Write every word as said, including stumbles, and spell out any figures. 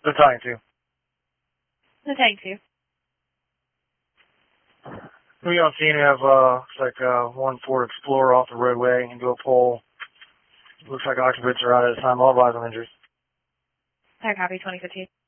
The Italian two. The Italian two. We on scene have, uh, looks like, uh, one Ford Explorer off the roadway into a pole. Looks like occupants are out at the time. All advised on injuries. I copy twenty fifteen.